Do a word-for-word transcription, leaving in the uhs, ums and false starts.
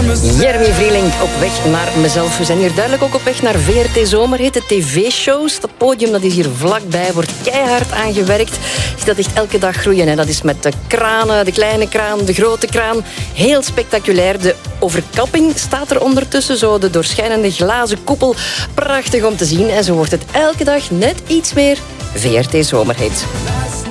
Jeremy Vrielink op weg naar mezelf. We zijn hier duidelijk ook op weg naar V R T Zomerhit, de tv-shows. Dat podium dat is hier vlakbij, wordt keihard aangewerkt. Je ziet dat echt elke dag groeien. Hè. Dat is met de kranen, de kleine kraan, de grote kraan. Heel spectaculair. De overkapping staat er ondertussen, zo de doorschijnende glazen koepel. Prachtig om te zien. En zo wordt het elke dag net iets meer V R T Zomerhit.